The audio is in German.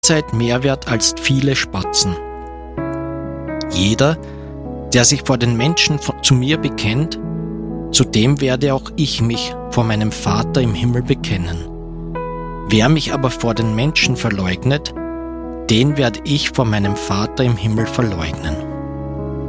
seid mehr wert als viele Spatzen. Jeder, der sich vor den Menschen zu mir bekennt, zu dem werde auch ich mich vor meinem Vater im Himmel bekennen. Wer mich aber vor den Menschen verleugnet, den werde ich vor meinem Vater im Himmel verleugnen.